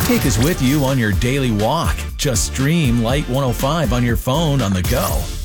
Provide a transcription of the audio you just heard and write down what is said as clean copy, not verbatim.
Take us with you on your daily walk. Just stream Light 105 on your phone on the go.